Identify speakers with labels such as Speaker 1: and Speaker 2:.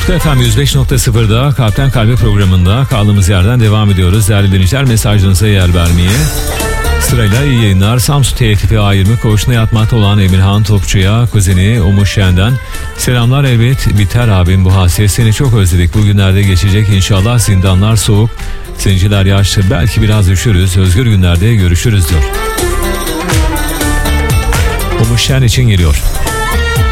Speaker 1: Utku FM 105.0'da Kalpten Kalbe programında kaldığımız yerden devam ediyoruz. Değerli dinleyiciler, mesajlarınıza yer vermeye. Sırayla iyi yayınlar. Samsun TFF A20 koğuşuna yatmakta olan Emirhan Topçu'ya, kuzeni Umut Şen'den selamlar. Elbet biter abim bu hasret, seni çok özledik, bugünlerde geçecek inşallah, zindanlar soğuk, zincirler yaşlı, belki biraz üşürüz, özgür günlerde görüşürüz diyor. Umut Şen için geliyor.